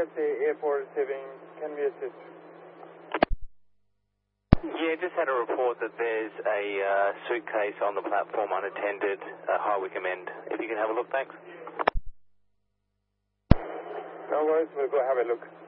LC Airport receiving. Can we assist? Yeah, just had a report that there's a suitcase on the platform unattended at High Wycombe End. If you can have a look, thanks. No worries, we'll go have a look.